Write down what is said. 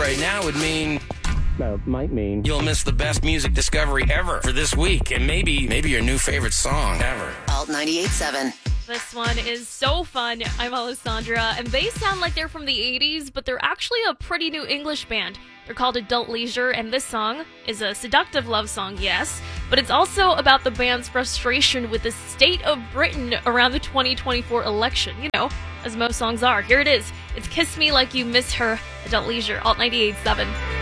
right now would mean... Well, might mean you'll miss the best music discovery ever for this week, and maybe your new favorite song ever. Alt 98.7. This one is so fun. I'm Alessandra, and they sound like they're from the 80s, but they're actually a pretty new English band. They're called Adult Leisure, and this song is a seductive love song, yes, but it's also about the band's frustration with the state of Britain around the 2024 election, you know, as most songs are. Here it is. It's Kiss Me Like You Miss Her, Adult Leisure, Alt 98.7.